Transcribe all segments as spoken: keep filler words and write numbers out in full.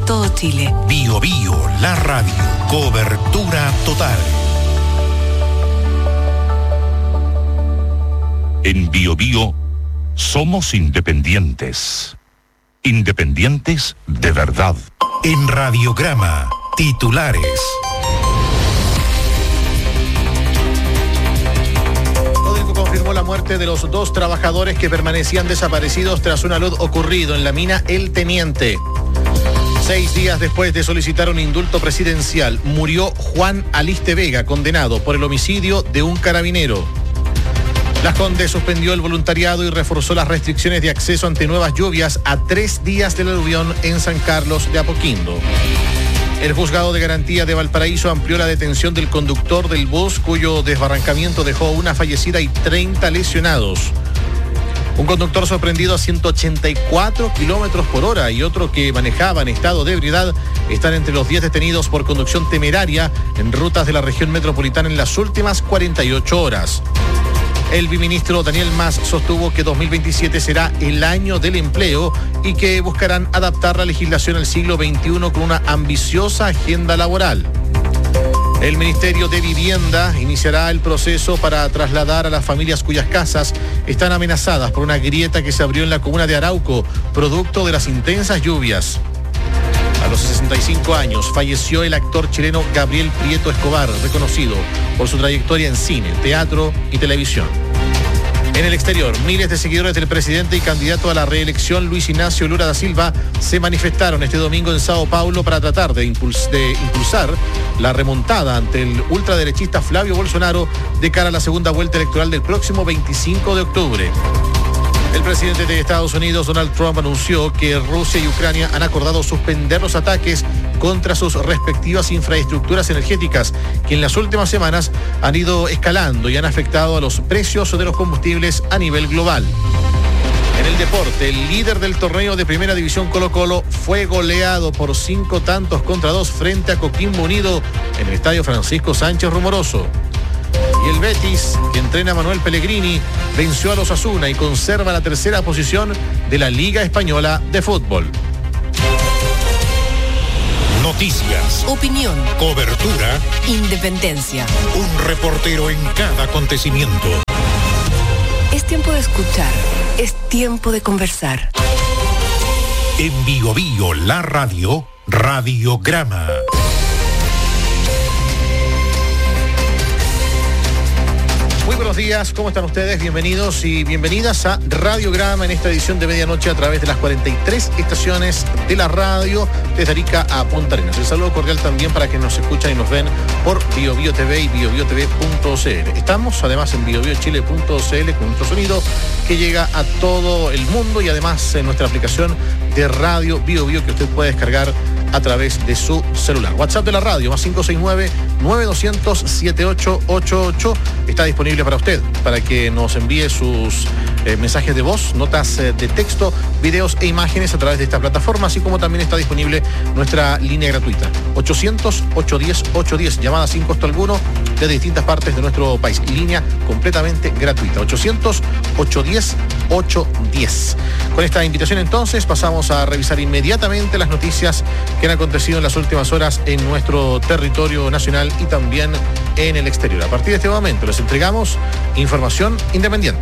todo Chile. Bio Bio, la radio. Cobertura total. En Bio Bio somos independientes. Independientes de verdad. En Radiograma, titulares. Codelco confirmó la muerte de los dos trabajadores que permanecían desaparecidos tras un alud ocurrido en la mina El Teniente. Seis días después de solicitar un indulto presidencial, murió Juan Aliste Vega, condenado por el homicidio de un carabinero. Las Condes suspendió el voluntariado y reforzó las restricciones de acceso ante nuevas lluvias a tres días del aluvión en San Carlos de Apoquindo. El juzgado de garantía de Valparaíso amplió la detención del conductor del bus, cuyo desbarrancamiento dejó una fallecida y treinta lesionados. Un conductor sorprendido a ciento ochenta y cuatro kilómetros por hora y otro que manejaba en estado de ebriedad están entre los diez detenidos por conducción temeraria en rutas de la región metropolitana en las últimas cuarenta y ocho horas. El viceministro Daniel Mas sostuvo que dos mil veintisiete será el año del empleo y que buscarán adaptar la legislación al siglo veintiuno con una ambiciosa agenda laboral. El Ministerio de Vivienda iniciará el proceso para trasladar a las familias cuyas casas están amenazadas por una grieta que se abrió en la comuna de Arauco, producto de las intensas lluvias. A los sesenta y cinco años falleció el actor chileno Gabriel Prieto Escobar, reconocido por su trayectoria en cine, teatro y televisión. En el exterior, miles de seguidores del presidente y candidato a la reelección Luis Ignacio Lula da Silva se manifestaron este domingo en Sao Paulo para tratar de, impuls- de impulsar la remontada ante el ultraderechista Flavio Bolsonaro de cara a la segunda vuelta electoral del próximo veinticinco de octubre. El presidente de Estados Unidos, Donald Trump, anunció que Rusia y Ucrania han acordado suspender los ataques contra sus respectivas infraestructuras energéticas, que en las últimas semanas han ido escalando y han afectado a los precios de los combustibles a nivel global. En el deporte, el líder del torneo de Primera División Colo-Colo fue goleado por cinco tantos contra dos frente a Coquimbo Unido en el estadio Francisco Sánchez Rumoroso. Y el Betis, que entrena a Manuel Pellegrini, venció a los Osasuna y conserva la tercera posición de la Liga Española de Fútbol. Noticias. Opinión. Cobertura. Independencia. Un reportero en cada acontecimiento. Es tiempo de escuchar. Es tiempo de conversar. En Bio Bio, la radio, Radiograma. Muy buenos días, ¿cómo están ustedes? Bienvenidos y bienvenidas a Radiograma en esta edición de medianoche a través de las cuarenta y tres estaciones de la radio desde Arica a Punta Arenas. El saludo cordial también para que nos escuchan y nos ven por Bio Bio T V y bio bio t v punto c l. Estamos además en bio bio chile punto c l con nuestro sonido que llega a todo el mundo y además en nuestra aplicación de radio Bio Bio que usted puede descargar a través de su celular. WhatsApp de la radio, más cinco seis nueve, nueve dos cero cero, siete ocho ocho ocho. Está disponible para usted, para que nos envíe sus eh, mensajes de voz, notas eh, de texto, videos e imágenes a través de esta plataforma, así como también está disponible nuestra línea gratuita. ochocientos, ochocientos diez, ochocientos diez, llamada sin costo alguno desde distintas partes de nuestro país. Línea completamente gratuita. ochocientos, ochocientos diez, ochocientos diez. Con esta invitación entonces pasamos a revisar inmediatamente las noticias que han acontecido en las últimas horas en nuestro territorio nacional y también en el exterior. A partir de este momento les entregamos información independiente.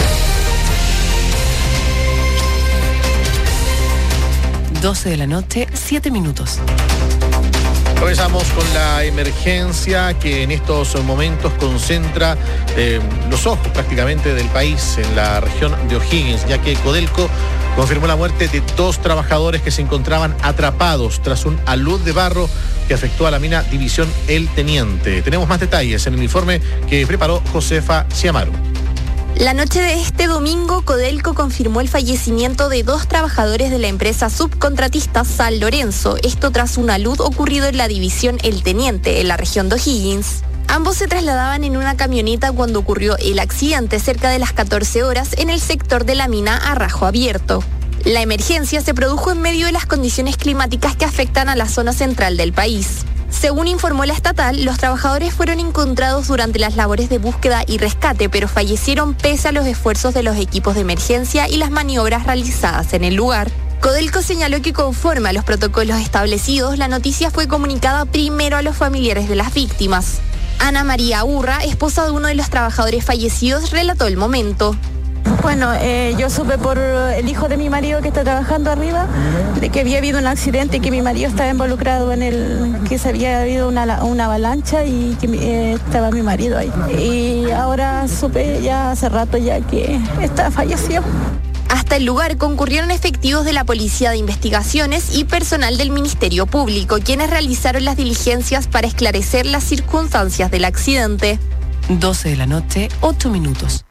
doce de la noche, siete minutos. Comenzamos con la emergencia que en estos momentos concentra eh, los ojos prácticamente del país en la región de O'Higgins, ya que Codelco confirmó la muerte de dos trabajadores que se encontraban atrapados tras un alud de barro que afectó a la mina División El Teniente. Tenemos más detalles en el informe que preparó Josefa Ciamaru. La noche de este domingo, Codelco confirmó el fallecimiento de dos trabajadores de la empresa subcontratista San Lorenzo, esto tras un alud ocurrido en la División El Teniente, en la región de O'Higgins. Ambos se trasladaban en una camioneta cuando ocurrió el accidente cerca de las catorce horas en el sector de la mina a Rajo Abierto. La emergencia se produjo en medio de las condiciones climáticas que afectan a la zona central del país. Según informó la estatal, los trabajadores fueron encontrados durante las labores de búsqueda y rescate, pero fallecieron pese a los esfuerzos de los equipos de emergencia y las maniobras realizadas en el lugar. Codelco señaló que conforme a los protocolos establecidos, la noticia fue comunicada primero a los familiares de las víctimas. Ana María Urra, esposa de uno de los trabajadores fallecidos, relató el momento. Bueno, eh, yo supe por el hijo de mi marido que está trabajando arriba de que había habido un accidente y que mi marido estaba involucrado en el, que se había habido una, una avalancha y que eh, estaba mi marido ahí. Y ahora supe ya hace rato ya que está fallecido. Hasta el lugar concurrieron efectivos de la Policía de Investigaciones y personal del Ministerio Público, quienes realizaron las diligencias para esclarecer las circunstancias del accidente. doce de la noche, ocho minutos.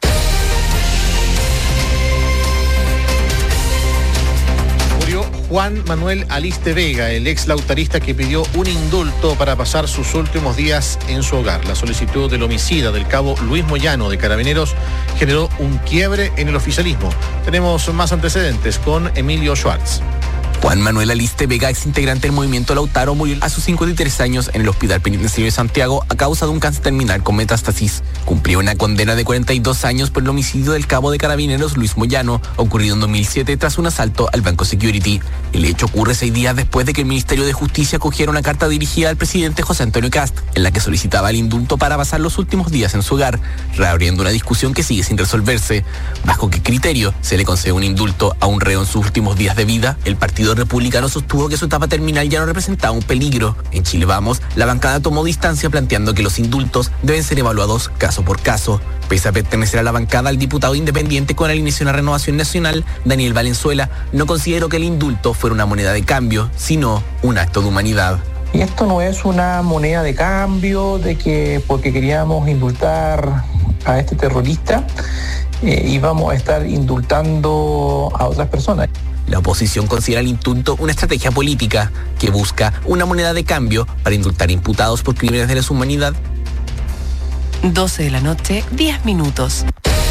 Juan Manuel Aliste Vega, el ex lautarista que pidió un indulto para pasar sus últimos días en su hogar. La solicitud del homicida del cabo Luis Moyano de Carabineros generó un quiebre en el oficialismo. Tenemos más antecedentes con Emilio Schwartz. Juan Manuel Aliste Vega, ex integrante del movimiento Lautaro, murió a sus cincuenta y tres años en el Hospital Penitenciario de Santiago a causa de un cáncer terminal con metástasis. Cumplió una condena de cuarenta y dos años por el homicidio del cabo de Carabineros Luis Moyano, ocurrido en dos mil siete tras un asalto al Banco Security. El hecho ocurre seis días después de que el Ministerio de Justicia acogiera una carta dirigida al presidente José Antonio Kast, en la que solicitaba el indulto para pasar los últimos días en su hogar, reabriendo una discusión que sigue sin resolverse. ¿Bajo qué criterio se le concede un indulto a un reo en sus últimos días de vida? El Partido Republicano sostuvo que su etapa terminal ya no representaba un peligro. En Chile Vamos, la bancada tomó distancia planteando que los indultos deben ser evaluados caso por caso. Pese a pertenecer a la bancada, el diputado independiente con alineación a Renovación Nacional, Daniel Valenzuela, no consideró que el indulto fuera una moneda de cambio, sino un acto de humanidad. Y esto no es una moneda de cambio de que porque queríamos indultar a este terrorista eh, íbamos a estar indultando a otras personas. La oposición considera el indulto una estrategia política que busca una moneda de cambio para indultar imputados por crímenes de lesa humanidad. doce de la noche, diez minutos.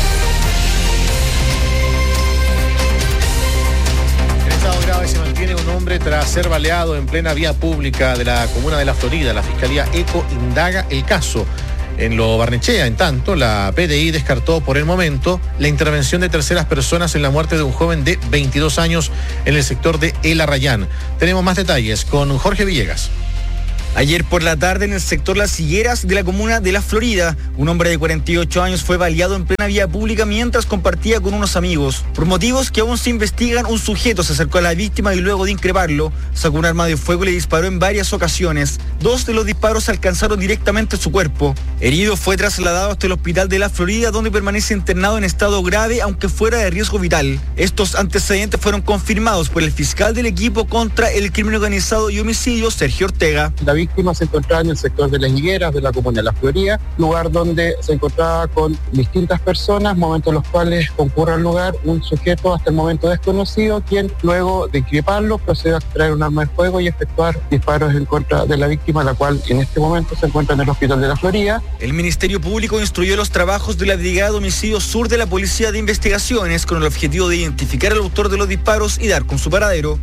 En estado grave se mantiene un hombre tras ser baleado en plena vía pública de la comuna de La Florida. La Fiscalía ECO indaga el caso. En Lo Barnechea, en tanto, la P D I descartó por el momento la intervención de terceras personas en la muerte de un joven de veintidós años en el sector de El Arrayán. Tenemos más detalles con Jorge Villegas. Ayer por la tarde en el sector Las Higueras de la comuna de La Florida, un hombre de cuarenta y ocho años fue baleado en plena vía pública mientras compartía con unos amigos. Por motivos que aún se investigan, un sujeto se acercó a la víctima y luego de increparlo, sacó un arma de fuego y le disparó en varias ocasiones. Dos de los disparos alcanzaron directamente su cuerpo. Herido fue trasladado hasta el hospital de La Florida, donde permanece internado en estado grave, aunque fuera de riesgo vital. Estos antecedentes fueron confirmados por el fiscal del equipo contra el crimen organizado y homicidio, Sergio Ortega. La víctima se encontraba en el sector de Las Higueras de la comuna de La Florida, lugar donde se encontraba con distintas personas, momentos en los cuales concurre al lugar un sujeto hasta el momento desconocido, quien luego de increparlo procede a extraer un arma de fuego y efectuar disparos en contra de la víctima, la cual en este momento se encuentra en el hospital de La Florida. El Ministerio Público instruyó los trabajos de la Brigada de Homicidio Sur de la Policía de Investigaciones con el objetivo de identificar al autor de los disparos y dar con su paradero.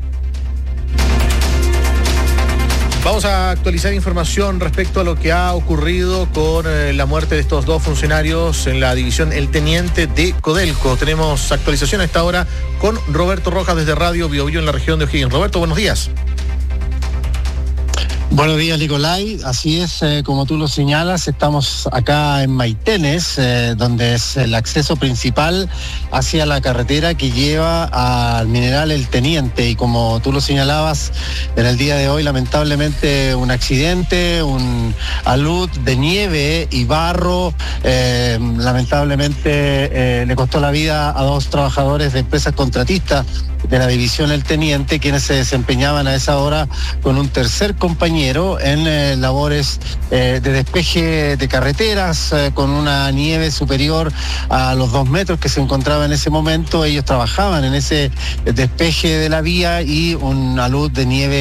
Vamos a actualizar información respecto a lo que ha ocurrido con eh, la muerte de estos dos funcionarios en la división El Teniente de Codelco. Tenemos actualización a esta hora con Roberto Rojas desde Radio Bio Bio en la región de O'Higgins. Roberto, buenos días. Buenos días, Nicolai. Así es, eh, como tú lo señalas, estamos acá en Maitenes, eh, donde es el acceso principal hacia la carretera que lleva al mineral El Teniente. Y como tú lo señalabas, en el día de hoy, lamentablemente, un accidente, un alud de nieve y barro, eh, lamentablemente eh, le costó la vida a dos trabajadores de empresas contratistas de la división El Teniente, quienes se desempeñaban a esa hora con un tercer compañero en eh, labores eh, de despeje de carreteras, eh, con una nieve superior a los dos metros que se encontraba en ese momento. Ellos trabajaban en ese despeje de la vía y una luz de nieve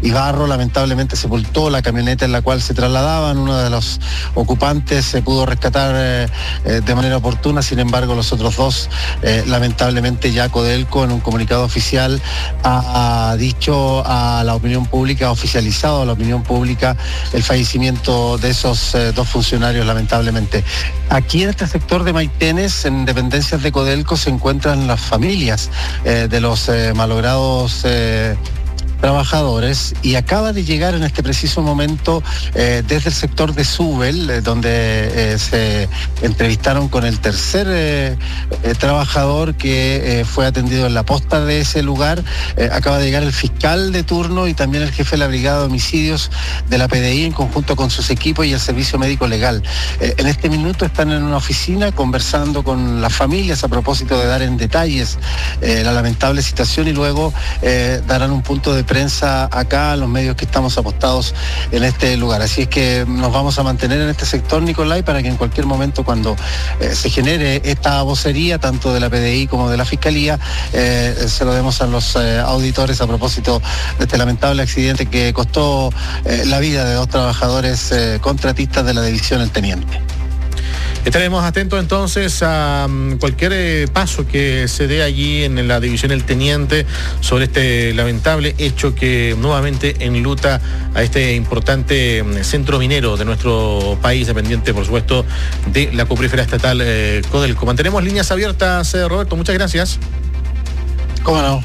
y barro. Lamentablemente sepultó la camioneta en la cual se trasladaban. Uno de los ocupantes se pudo rescatar eh, eh, de manera oportuna, sin embargo los otros dos, eh, lamentablemente ya Codelco en un comunicado oficial ha, ha dicho a la opinión pública, ha oficializado a la opinión pública el fallecimiento de esos eh, dos funcionarios, lamentablemente. Aquí en este sector de Maitenes, en dependencias de Codelco, se encuentran las familias eh, de los eh, malogrados eh, trabajadores, y acaba de llegar en este preciso momento eh, desde el sector de Subel, eh, donde eh, se entrevistaron con el tercer eh, eh, trabajador que eh, fue atendido en la posta de ese lugar. Eh, acaba de llegar el fiscal de turno y también el jefe de la Brigada de Homicidios de la P D I en conjunto con sus equipos y el Servicio Médico Legal. Eh, en este minuto están en una oficina conversando con las familias a propósito de dar en detalles eh, la lamentable situación, y luego eh, darán un punto de prensa acá a los medios que estamos apostados en este lugar. Así es que nos vamos a mantener en este sector, Nicolai, para que en cualquier momento, cuando eh, se genere esta vocería, tanto de la P D I como de la Fiscalía, eh, se lo demos a los eh, auditores a propósito de este lamentable accidente que costó eh, la vida de dos trabajadores eh, contratistas de la división El Teniente. Estaremos atentos entonces a um, cualquier eh, paso que se dé allí en la división El Teniente sobre este lamentable hecho que nuevamente enluta a este importante um, centro minero de nuestro país, dependiente por supuesto de la cuprífera estatal eh, Codelco. Mantenemos líneas abiertas, eh, Roberto, muchas gracias. ¿Cómo no?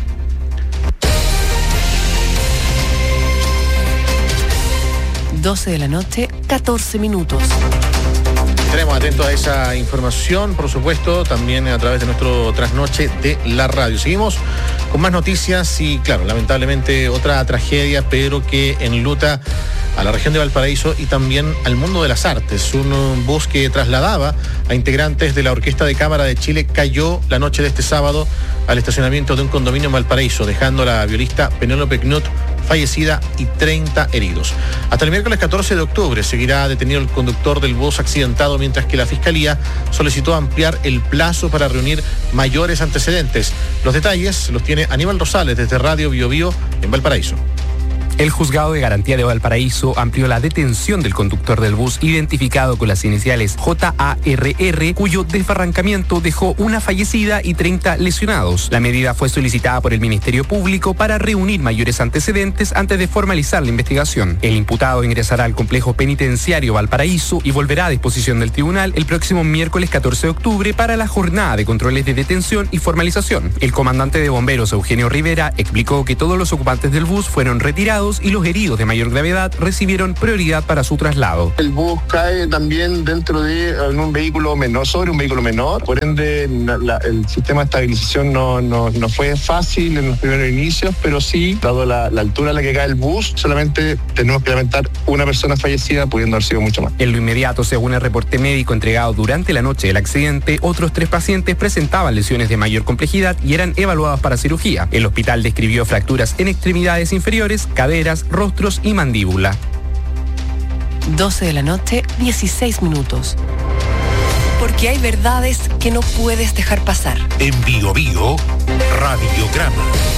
doce de la noche, catorce minutos. Estaremos atentos a esa información, por supuesto, también a través de nuestro trasnoche de la radio. Seguimos con más noticias y, claro, lamentablemente otra tragedia, pero que enluta a la región de Valparaíso y también al mundo de las artes. Un bus que trasladaba a integrantes de la Orquesta de Cámara de Chile cayó la noche de este sábado al estacionamiento de un condominio en Valparaíso, dejando a la violista Penélope Knut fallecida y treinta heridos. Hasta el miércoles catorce de octubre seguirá detenido el conductor del bus accidentado, mientras que la Fiscalía solicitó ampliar el plazo para reunir mayores antecedentes. Los detalles los tiene Aníbal Rosales desde Radio Bio Bio en Valparaíso. El Juzgado de Garantía de Valparaíso amplió la detención del conductor del bus identificado con las iniciales J A R R, cuyo desbarrancamiento dejó una fallecida y treinta lesionados. La medida fue solicitada por el Ministerio Público para reunir mayores antecedentes antes de formalizar la investigación. El imputado ingresará al complejo penitenciario Valparaíso y volverá a disposición del tribunal el próximo miércoles catorce de octubre para la jornada de controles de detención y formalización. El comandante de bomberos Eugenio Rivera explicó que todos los ocupantes del bus fueron retirados y los heridos de mayor gravedad recibieron prioridad para su traslado. El bus cae también dentro de en un vehículo menor, sobre un vehículo menor, por ende la, la, el sistema de estabilización no, no, no fue fácil en los primeros inicios, pero sí, dado la, la altura a la que cae el bus, solamente tenemos que lamentar una persona fallecida, pudiendo haber sido mucho más. En lo inmediato, según el reporte médico entregado durante la noche del accidente, otros tres pacientes presentaban lesiones de mayor complejidad y eran evaluados para cirugía. El hospital describió fracturas en extremidades inferiores, caderas, rostros y mandíbula. doce de la noche, dieciséis minutos. Porque hay verdades que no puedes dejar pasar. En Bio Bio, Radiograma.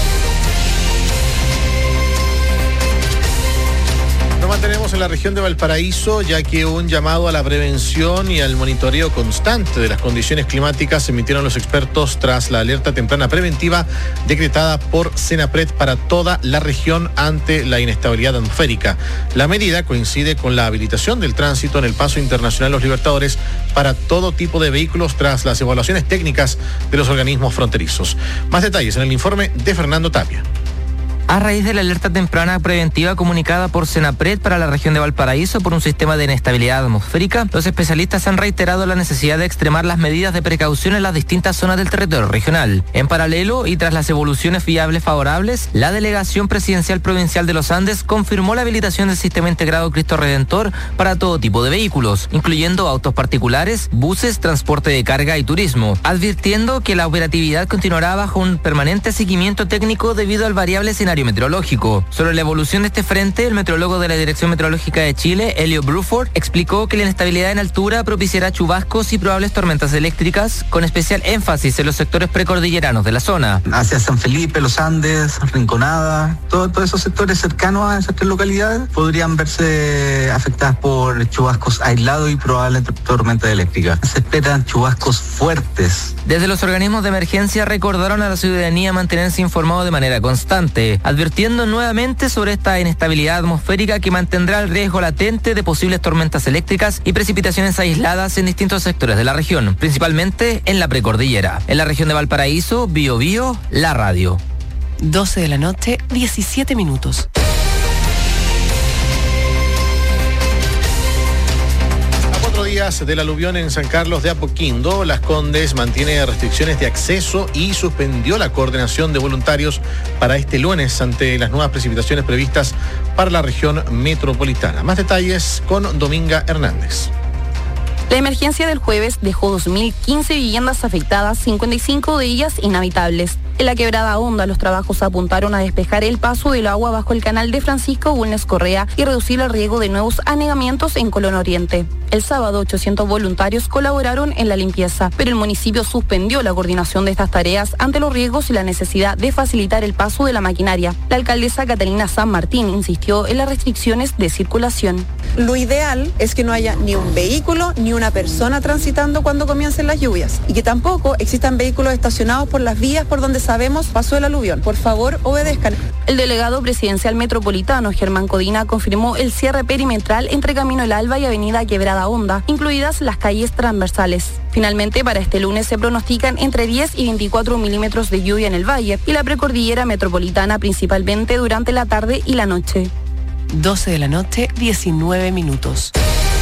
Nos mantenemos en la región de Valparaíso, ya que un llamado a la prevención y al monitoreo constante de las condiciones climáticas se emitieron los expertos tras la alerta temprana preventiva decretada por Senapred para toda la región ante la inestabilidad atmosférica. La medida coincide con la habilitación del tránsito en el Paso Internacional Los Libertadores para todo tipo de vehículos tras las evaluaciones técnicas de los organismos fronterizos. Más detalles en el informe de Fernando Tapia. A raíz de la alerta temprana preventiva comunicada por Senapred para la región de Valparaíso por un sistema de inestabilidad atmosférica, los especialistas han reiterado la necesidad de extremar las medidas de precaución en las distintas zonas del territorio regional. En paralelo, y tras las evoluciones fiables favorables, la Delegación Presidencial Provincial de los Andes confirmó la habilitación del sistema integrado Cristo Redentor para todo tipo de vehículos, incluyendo autos particulares, buses, transporte de carga y turismo, advirtiendo que la operatividad continuará bajo un permanente seguimiento técnico debido al variable escenario escenario meteorológico. Sobre la evolución de este frente, el meteorólogo de la Dirección Meteorológica de Chile, Elio Bruford, explicó que la inestabilidad en altura propiciará chubascos y probables tormentas eléctricas, con especial énfasis en los sectores precordilleranos de la zona. Hacia San Felipe, Los Andes, Rinconada, todo, todos esos sectores cercanos a esas tres localidades podrían verse afectadas por chubascos aislados y probables tormentas eléctricas. Se esperan chubascos fuertes. Desde los organismos de emergencia recordaron a la ciudadanía mantenerse informado de manera constante, advirtiendo nuevamente sobre esta inestabilidad atmosférica que mantendrá el riesgo latente de posibles tormentas eléctricas y precipitaciones aisladas en distintos sectores de la región, principalmente en la precordillera. En la región de Valparaíso, Bio Bio, la radio. doce de la noche, diecisiete minutos. Días del aluvión en San Carlos de Apoquindo, Las Condes mantiene restricciones de acceso y suspendió la coordinación de voluntarios para este lunes ante las nuevas precipitaciones previstas para la región metropolitana. Más detalles con Dominga Hernández. La emergencia del jueves dejó dos mil quince viviendas afectadas, cincuenta y cinco de ellas inhabitables. En la Quebrada Honda, los trabajos apuntaron a despejar el paso del agua bajo el canal de Francisco Bulnes Correa y reducir el riesgo de nuevos anegamientos en Colón Oriente. El sábado, ochocientos voluntarios colaboraron en la limpieza, pero el municipio suspendió la coordinación de estas tareas ante los riesgos y la necesidad de facilitar el paso de la maquinaria. La alcaldesa Catalina San Martín insistió en las restricciones de circulación. Lo ideal es que no haya ni un vehículo ni una persona transitando cuando comiencen las lluvias y que tampoco existan vehículos estacionados por las vías por donde sabemos pasó el aluvión. Por favor, obedezcan. El delegado presidencial metropolitano, Germán Codina, confirmó el cierre perimetral entre Camino El Alba y Avenida Quebrada Honda, incluidas las calles transversales. Finalmente, para este lunes se pronostican entre diez y veinticuatro milímetros de lluvia en el valle y la precordillera metropolitana, principalmente durante la tarde y la noche. doce de la noche, diecinueve minutos.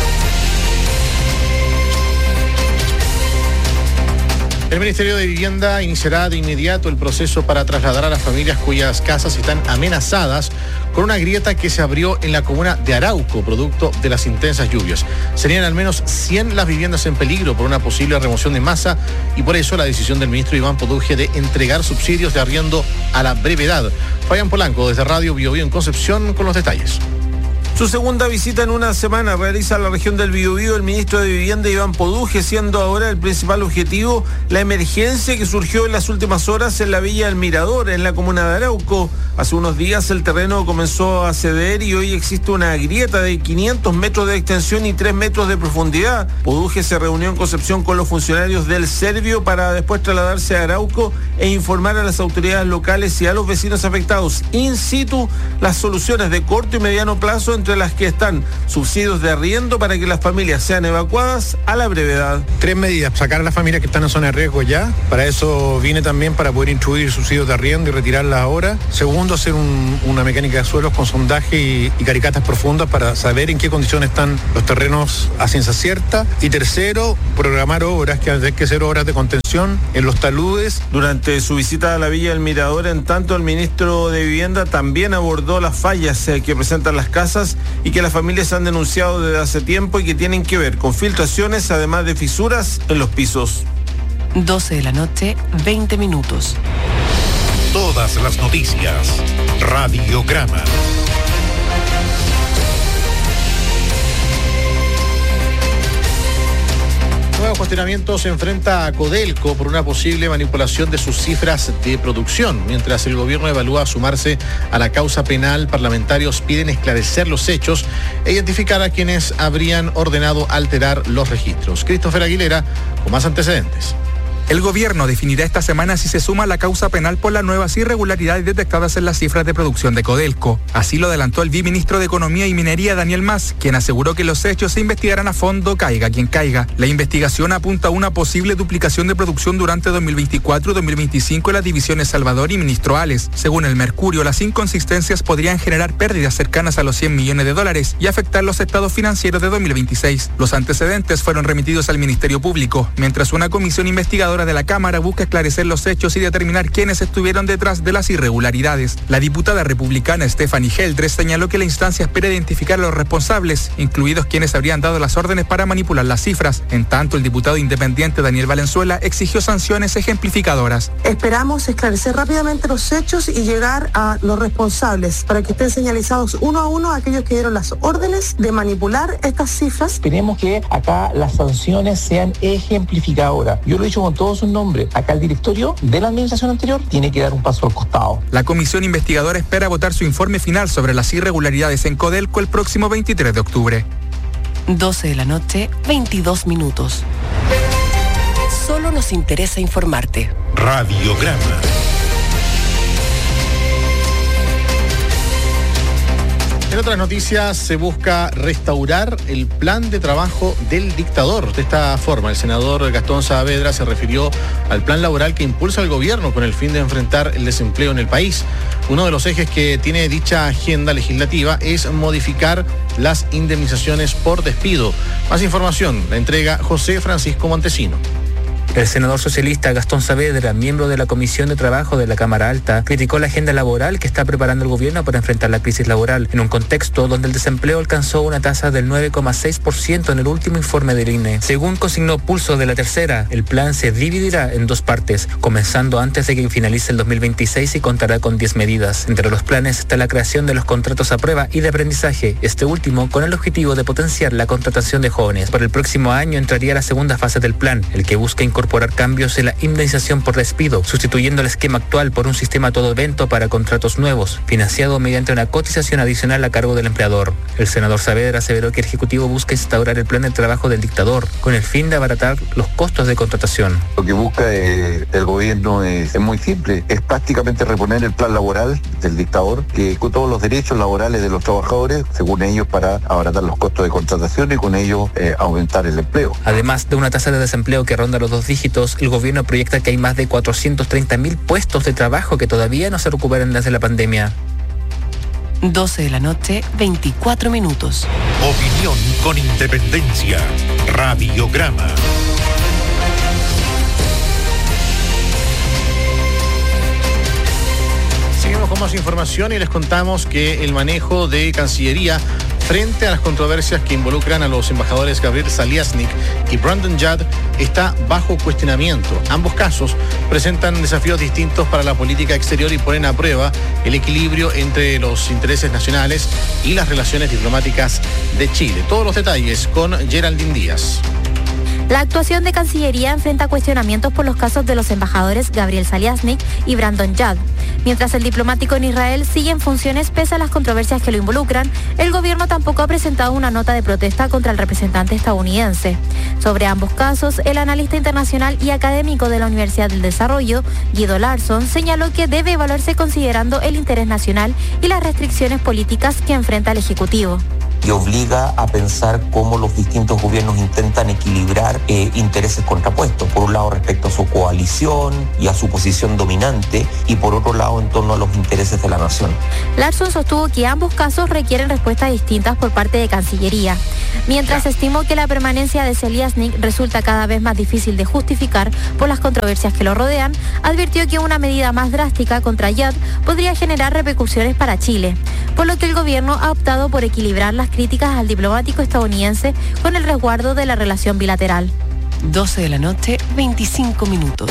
El Ministerio de Vivienda iniciará de inmediato el proceso para trasladar a las familias cuyas casas están amenazadas con una grieta que se abrió en la comuna de Arauco, producto de las intensas lluvias. Serían al menos cien las viviendas en peligro por una posible remoción de masa y por eso la decisión del ministro Iván Poduje de entregar subsidios de arriendo a la brevedad. Fabián Polanco, desde Radio Bio Bio en Concepción, con los detalles. Su segunda visita en una semana realiza la región del Biobío el ministro de Vivienda Iván Poduje, siendo ahora el principal objetivo la emergencia que surgió en las últimas horas en la Villa del Mirador, en la comuna de Arauco. Hace unos días el terreno comenzó a ceder y hoy existe una grieta de quinientos metros de extensión y tres metros de profundidad. Poduje se reunió en Concepción con los funcionarios del Servio para después trasladarse a Arauco e informar a las autoridades locales y a los vecinos afectados in situ las soluciones de corto y mediano plazo, entre las que están subsidios de arriendo para que las familias sean evacuadas a la brevedad. Tres medidas: sacar a las familias que están en zona de riesgo ya, para eso vine también para poder introducir subsidios de arriendo y retirarlas ahora. Segundo, hacer un, una mecánica de suelos con sondaje y, y caricatas profundas para saber en qué condiciones están los terrenos a ciencia cierta. Y tercero, programar obras, que hay que hacer obras de contención en los taludes. Durante su visita a la Villa del Mirador, en tanto, el ministro de Vivienda también abordó las fallas eh, que presentan las casas y que las familias han denunciado desde hace tiempo y que tienen que ver con filtraciones, además de fisuras en los pisos. doce de la noche, veinte minutos. Todas las noticias. Radiograma. Nuevos cuestionamientos se enfrenta a Codelco por una posible manipulación de sus cifras de producción. Mientras el gobierno evalúa sumarse a la causa penal, parlamentarios piden esclarecer los hechos e identificar a quienes habrían ordenado alterar los registros. Christopher Aguilera, con más antecedentes. El gobierno definirá esta semana si se suma a la causa penal por las nuevas irregularidades detectadas en las cifras de producción de Codelco. Así lo adelantó el viceministro de Economía y Minería, Daniel Mas, quien aseguró que los hechos se investigarán a fondo, caiga quien caiga. La investigación apunta a una posible duplicación de producción durante dos mil veinticuatro y dos mil veinticinco en las divisiones Salvador y Ministro Ales. Según el Mercurio, las inconsistencias podrían generar pérdidas cercanas a los cien millones de dólares y afectar los estados financieros de dos mil veintiséis. Los antecedentes fueron remitidos al Ministerio Público, mientras una comisión investigadora investigadora de la Cámara busca esclarecer los hechos y determinar quiénes estuvieron detrás de las irregularidades. La diputada republicana Stephanie Heldres señaló que la instancia espera identificar a los responsables, incluidos quienes habrían dado las órdenes para manipular las cifras. En tanto, el diputado independiente Daniel Valenzuela exigió sanciones ejemplificadoras. Esperamos esclarecer rápidamente los hechos y llegar a los responsables para que estén señalizados uno a uno aquellos que dieron las órdenes de manipular estas cifras. Queremos que acá las sanciones sean ejemplificadoras. Yo lo he dicho con todos sus nombres. Acá el directorio de la administración anterior tiene que dar un paso al costado. La comisión investigadora espera votar su informe final sobre las irregularidades en Codelco el próximo veintitrés de octubre. doce de la noche, veintidós minutos. Solo nos interesa informarte. Radiograma. En otras noticias, se busca restaurar el plan de trabajo del dictador. De esta forma, el senador Gastón Saavedra se refirió al plan laboral que impulsa el gobierno con el fin de enfrentar el desempleo en el país. Uno de los ejes que tiene dicha agenda legislativa es modificar las indemnizaciones por despido. Más información la entrega José Francisco Montesino. El senador socialista Gastón Saavedra, miembro de la Comisión de Trabajo de la Cámara Alta, criticó la agenda laboral que está preparando el gobierno para enfrentar la crisis laboral, en un contexto donde el desempleo alcanzó una tasa del nueve coma seis por ciento en el último informe del I N E. Según consignó Pulso de la Tercera, el plan se dividirá en dos partes, comenzando antes de que finalice el dos mil veintiséis y contará con diez medidas. Entre los planes está la creación de los contratos a prueba y de aprendizaje, este último con el objetivo de potenciar la contratación de jóvenes. Para el próximo año entraría la segunda fase del plan, el que busca incorporar incorporar cambios en la indemnización por despido, sustituyendo el esquema actual por un sistema todo evento para contratos nuevos, financiado mediante una cotización adicional a cargo del empleador. El senador Saavedra aseveró que el Ejecutivo busca instaurar el plan de trabajo del dictador, con el fin de abaratar los costos de contratación. Lo que busca eh, el gobierno es, es muy simple, es prácticamente reponer el plan laboral del dictador, que con todos los derechos laborales de los trabajadores, según ellos, para abaratar los costos de contratación y con ello eh, aumentar el empleo. Además de una tasa de desempleo que ronda los dos dígitos, el gobierno proyecta que hay más de cuatrocientos treinta mil puestos de trabajo que todavía no se recuperan desde la pandemia. doce de la noche, veinticuatro minutos. Opinión con independencia. Radiograma. Seguimos con más información y les contamos que el manejo de Cancillería frente a las controversias que involucran a los embajadores Gabriel Saliasnik y Brandon Judd está bajo cuestionamiento. Ambos casos presentan desafíos distintos para la política exterior y ponen a prueba el equilibrio entre los intereses nacionales y las relaciones diplomáticas de Chile. Todos los detalles con Geraldine Díaz. La actuación de Cancillería enfrenta cuestionamientos por los casos de los embajadores Gabriel Saliasnik y Brandon Judd. Mientras el diplomático en Israel sigue en funciones pese a las controversias que lo involucran, el gobierno tampoco ha presentado una nota de protesta contra el representante estadounidense. Sobre ambos casos, el analista internacional y académico de la Universidad del Desarrollo, Guido Larsson, señaló que debe evaluarse considerando el interés nacional y las restricciones políticas que enfrenta el Ejecutivo. Y obliga a pensar cómo los distintos gobiernos intentan equilibrar eh, intereses contrapuestos. Por un lado respecto a su coalición y a su posición dominante, y por otro lado en torno a los intereses de la nación. Larsson sostuvo que ambos casos requieren respuestas distintas por parte de Cancillería. Mientras estimó que la permanencia de Saliasnik resulta cada vez más difícil de justificar por las controversias que lo rodean, advirtió que una medida más drástica contra Judd podría generar repercusiones para Chile, por lo que el gobierno ha optado por equilibrar las críticas al diplomático estadounidense con el resguardo de la relación bilateral. doce de la noche, veinticinco minutos.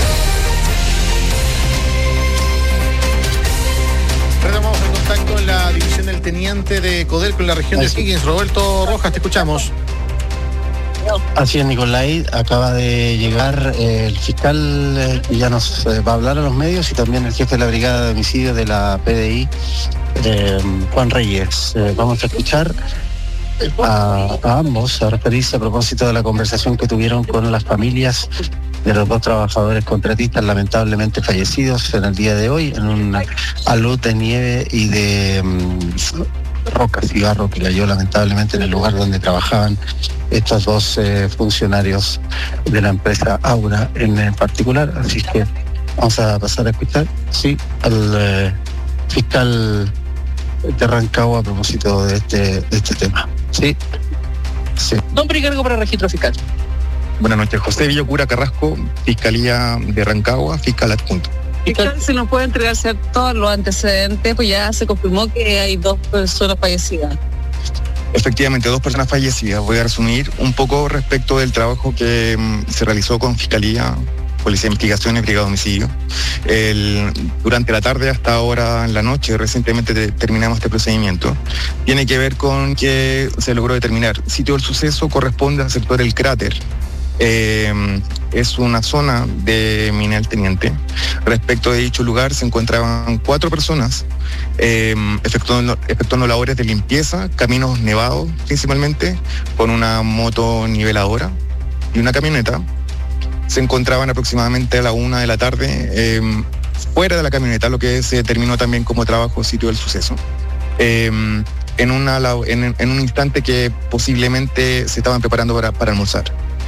Retomamos el contacto en la división del teniente de Codelco en la región de Higgins. Roberto Rojas, te escuchamos. Así es, Nicolai, acaba de llegar eh, el fiscal eh, que ya nos eh, va a hablar a los medios, y también el jefe de la brigada de homicidio de la P D I, eh, Juan Reyes. Eh, vamos a escuchar a, a ambos a referirse a propósito de la conversación que tuvieron con las familias de los dos trabajadores contratistas lamentablemente fallecidos en el día de hoy en una alud de nieve y de um, rocas y barro que cayó lamentablemente en el lugar donde trabajaban estos dos eh, funcionarios de la empresa Aura en particular. Así que vamos a pasar a escuchar sí al eh, fiscal de Rancagua a propósito de este, de este tema. Sí, sí. Nombre y cargo para registro fiscal. Buenas noches, José Villocura Carrasco, Fiscalía de Rancagua, fiscal adjunto. Fiscal, si nos puede entregar todos los antecedentes, pues ya se confirmó que hay dos personas fallecidas. Efectivamente, dos personas fallecidas. Voy a resumir un poco respecto del trabajo que um, se realizó con Fiscalía, Policía de Investigación y Brigada de Homicidio. El, durante la tarde hasta ahora en la noche, recientemente te, terminamos este procedimiento. Tiene que ver con que se logró determinar. El sitio del suceso corresponde al sector El Cráter. Eh, es una zona de Mina El Teniente. Respecto de dicho lugar se encontraban cuatro personas eh, efectuando, efectuando labores de limpieza, caminos nevados principalmente, con una moto niveladora y una camioneta. Se encontraban aproximadamente a la una de la tarde eh, fuera de la camioneta, lo que se determinó también como trabajo sitio del suceso. Eh, en, una, en, en un instante que posiblemente se estaban preparando para, para almorzar.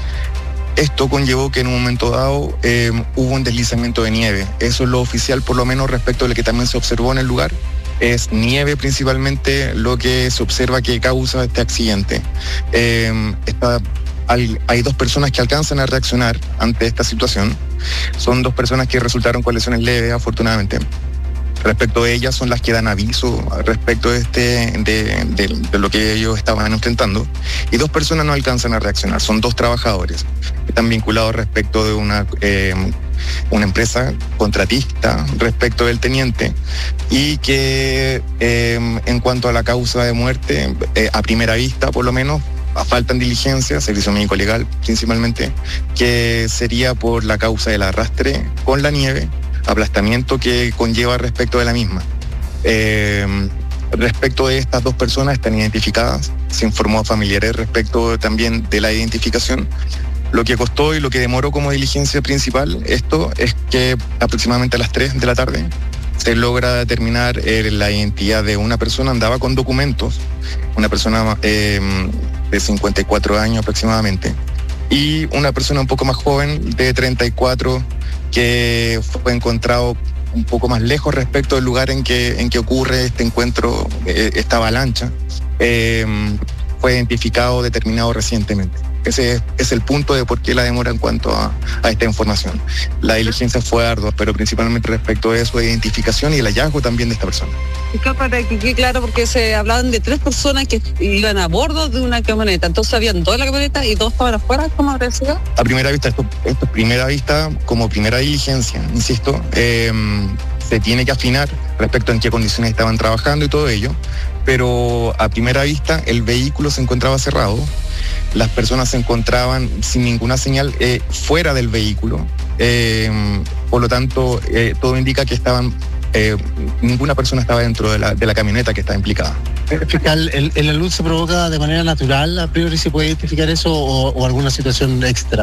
Esto conllevó que en un momento dado eh, hubo un deslizamiento de nieve. Eso es lo oficial, por lo menos respecto a lo que también se observó en el lugar. Es nieve principalmente lo que se observa que causa este accidente. Eh, está, hay, hay dos personas que alcanzan a reaccionar ante esta situación. Son dos personas que resultaron con lesiones leves, afortunadamente. Respecto de ellas son las que dan aviso respecto de, este, de, de, de lo que ellos estaban enfrentando. Y dos personas no alcanzan a reaccionar. Son dos trabajadores que están vinculados respecto de una, eh, una empresa contratista respecto del teniente y que eh, en cuanto a la causa de muerte, eh, a primera vista por lo menos, faltan diligencias, servicio médico legal principalmente, que sería por la causa del arrastre con la nieve, aplastamiento que conlleva respecto de la misma. Eh, respecto de estas dos personas están identificadas, se informó a familiares respecto también de la identificación. Lo que costó y lo que demoró como diligencia principal esto es que aproximadamente a las tres de la tarde se logra determinar eh, la identidad de una persona, andaba con documentos, una persona eh, de cincuenta y cuatro años aproximadamente, y una persona un poco más joven de treinta y cuatro que fue encontrado un poco más lejos respecto del lugar en que, en que ocurre este encuentro, eh, esta avalancha, eh, fue identificado, determinado recientemente. Ese es, es el punto de por qué la demora en cuanto a, a esta información. La diligencia fue ardua, pero principalmente respecto de su identificación y el hallazgo también de esta persona. Fiscal, para que quede claro, porque se hablaban de tres personas que iban a bordo de una camioneta, entonces habían dos en la camioneta y dos estaban afuera, ¿cómo habría sido? A primera vista, esto, esto es primera vista, como primera diligencia, insisto, eh, se tiene que afinar respecto a en qué condiciones estaban trabajando y todo ello, pero a primera vista el vehículo se encontraba cerrado, las personas se encontraban sin ninguna señal eh, fuera del vehículo, eh, por lo tanto eh, todo indica que estaban eh, ninguna persona estaba dentro de la, de la camioneta que estaba implicada. Fiscal, ¿el, ¿el alud se provoca de manera natural? ¿A priori se puede identificar eso o, o alguna situación extra?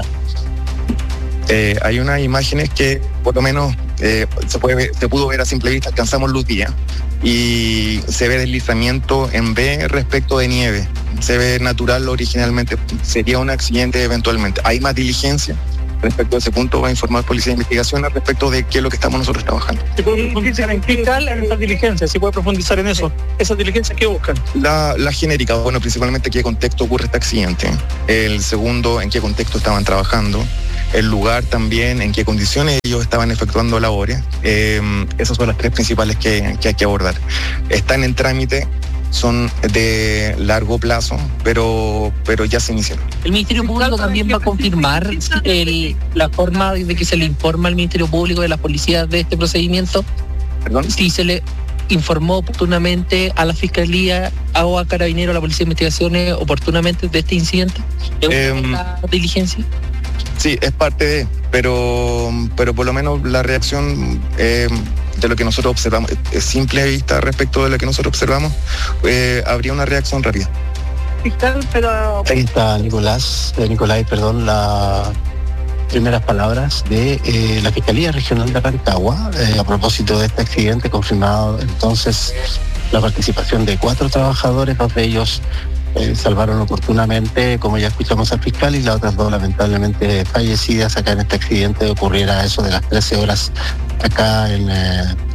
Eh, hay unas imágenes que por lo menos eh, se, puede ver, se pudo ver a simple vista, alcanzamos luz día y se ve deslizamiento en B respecto de nieve, se ve natural originalmente, sería un accidente eventualmente. Hay más diligencia respecto a ese punto, va a informar Policía de Investigación al respecto de qué es lo que estamos nosotros trabajando. ¿Se puede profundizar en qué tal en esas diligencias? ¿Se puede profundizar en eso? ¿Esas diligencias qué buscan? La, la genérica, bueno, principalmente en qué contexto ocurre este accidente. El segundo, en qué contexto estaban trabajando. El lugar también, en qué condiciones ellos estaban efectuando labores. Eh, esas son las tres principales que, que hay que abordar. Están en trámite, son de largo plazo, pero, pero ya se iniciaron. El Ministerio Público también va a confirmar el, la forma de que se le informa al Ministerio Público de la policía de este procedimiento. ¿Perdón? Si se le informó oportunamente a la Fiscalía o a Carabineros, a la Policía de Investigaciones, oportunamente de este incidente. ¿Es eh, una diligencia? Sí, es parte de, pero, pero por lo menos la reacción eh, de lo que nosotros observamos, es simple de vista respecto de lo que nosotros observamos, eh, habría una reacción rápida. Fiscal, pero... Ahí está Nicolás, eh, Nicolás, perdón, las primeras palabras de eh, la Fiscalía Regional de Rancagua eh, a propósito de este accidente, confirmado entonces la participación de cuatro trabajadores, dos de ellos Eh, salvaron oportunamente, como ya escuchamos al fiscal, y las otras dos lamentablemente fallecidas acá en este accidente. Ocurriera eso de las trece horas acá en eh,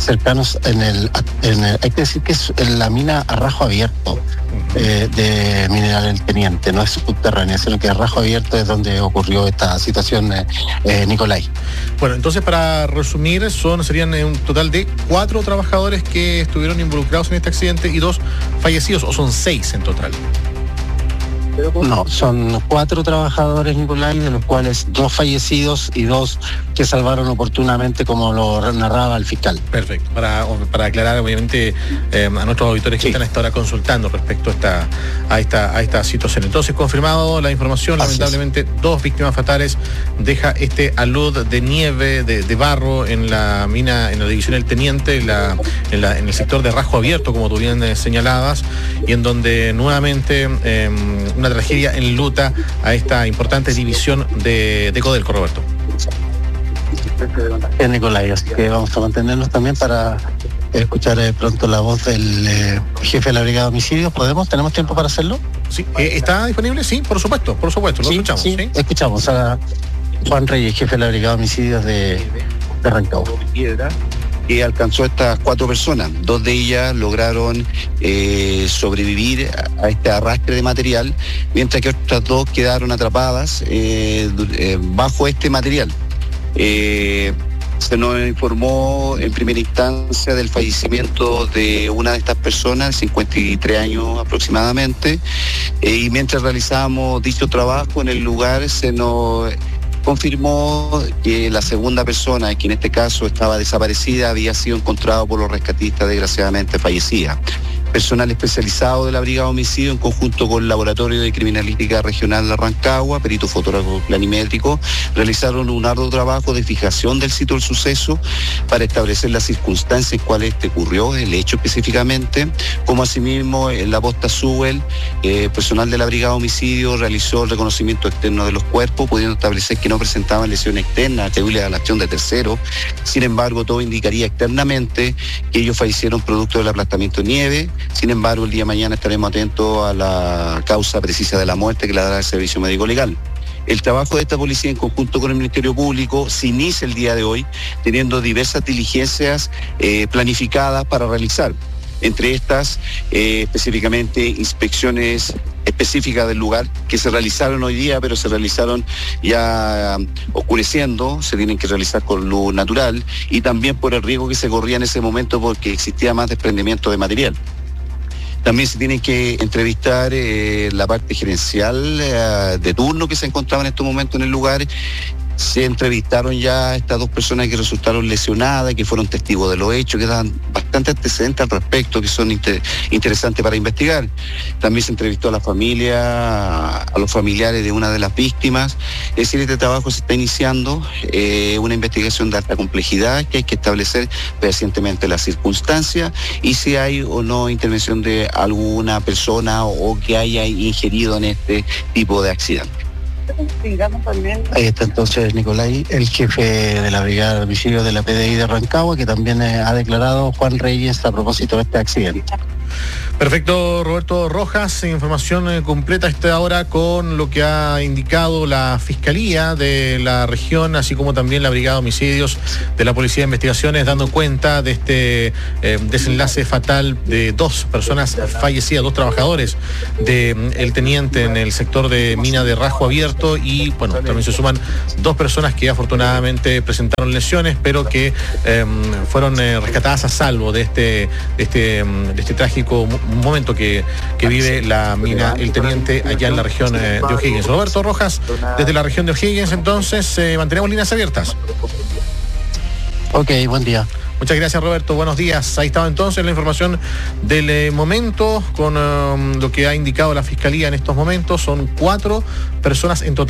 cercanos en el, en el, hay que decir que es en la mina a rajo abierto eh, de Mineral El Teniente, no es subterránea, sino que a rajo abierto es donde ocurrió esta situación, eh, eh, Nicolai. Bueno, entonces para resumir, son serían un total de cuatro trabajadores que estuvieron involucrados en este accidente y dos fallecidos, o son seis en total. No, son cuatro trabajadores, Nicolai, de los cuales dos fallecidos y dos que salvaron oportunamente, como lo narraba el fiscal. Perfecto, para, para aclarar obviamente eh, a nuestros auditores que sí están hasta ahora consultando respecto a esta, a esta, a esta situación. Entonces, confirmado la información, así lamentablemente es. Dos víctimas fatales deja este alud de nieve, de, de barro en la mina, en la división El Teniente, en, la, en, la, en el sector de Rajo Abierto, como tú bien eh, señalabas, y en donde nuevamente eh, una tragedia enluta a esta importante división de, de Codelco, Roberto. Sí, Nicolai, así que vamos a mantenernos también para escuchar eh, pronto la voz del eh, jefe de la Brigada de Homicidios. ¿Podemos? ¿Tenemos tiempo para hacerlo? Sí, eh, ¿está disponible? Sí, por supuesto, por supuesto, lo sí, escuchamos. Sí, ¿sí? Escuchamos a Juan Reyes, jefe de la Brigada de Homicidios de, de Rancagua. Que alcanzó a estas cuatro personas. Dos de ellas lograron eh, sobrevivir a este arrastre de material, mientras que otras dos quedaron atrapadas eh, eh, bajo este material. Eh, se nos informó en primera instancia del fallecimiento de una de estas personas, de cincuenta y tres años aproximadamente, eh, y mientras realizábamos dicho trabajo en el lugar se nos confirmó que la segunda persona, que en este caso estaba desaparecida, había sido encontrado por los rescatistas, desgraciadamente fallecida. Personal especializado de la Brigada de Homicidio, en conjunto con el Laboratorio de Criminalística Regional de Rancagua, perito fotógrafo planimétrico, realizaron un arduo trabajo de fijación del sitio del suceso para establecer las circunstancias en cuales este ocurrió, el hecho específicamente, como asimismo en la posta Suel, eh, personal de la Brigada de Homicidio realizó el reconocimiento externo de los cuerpos, pudiendo establecer que no presentaban lesiones externas atribuibles a la acción de terceros. Sin embargo, todo indicaría externamente que ellos fallecieron producto del aplastamiento de nieve. Sin embargo, el día de mañana estaremos atentos a la causa precisa de la muerte que la dará el Servicio Médico Legal. El trabajo de esta policía en conjunto con el Ministerio Público se inicia el día de hoy, teniendo diversas diligencias eh, planificadas para realizar. Entre estas, eh, específicamente, inspecciones específicas del lugar que se realizaron hoy día, pero se realizaron ya um, oscureciendo, se tienen que realizar con luz natural, y también por el riesgo que se corría en ese momento porque existía más desprendimiento de material. También se tiene que entrevistar eh, la parte gerencial eh, de turno que se encontraba en estos momentos en el lugar. Se entrevistaron ya a estas dos personas que resultaron lesionadas, que fueron testigos de los hechos, que dan bastante antecedentes al respecto, que son inter- interesantes para investigar. También se entrevistó a la familia, a los familiares de una de las víctimas. Es decir, este trabajo se está iniciando, eh, una investigación de alta complejidad, que hay que establecer fehacientemente las circunstancias y si hay o no intervención de alguna persona o, o que haya ingerido en este tipo de accidente. Ahí está entonces, Nicolai, el jefe de la Brigada de Homicidios de la P D I de Rancagua, que también eh, ha declarado Juan Reyes a propósito de este accidente. Perfecto, Roberto Rojas, información eh, completa a esta hora con lo que ha indicado la Fiscalía de la región, así como también la Brigada de Homicidios de la Policía de Investigaciones, dando cuenta de este eh, desenlace fatal de dos personas fallecidas, dos trabajadores de mm, El Teniente en el sector de mina de Rajo Abierto, y bueno, también se suman dos personas que afortunadamente presentaron lesiones, pero que eh, fueron eh, rescatadas a salvo de este, de este, de este trágico momento que, que vive la mina El Teniente allá en la región eh, de O'Higgins. Roberto Rojas, desde la región de O'Higgins, entonces, eh, mantenemos líneas abiertas. Ok, buen día. Muchas gracias, Roberto. Buenos días. Ahí estaba entonces la información del eh, momento con um, lo que ha indicado la Fiscalía en estos momentos. Son cuatro personas en total.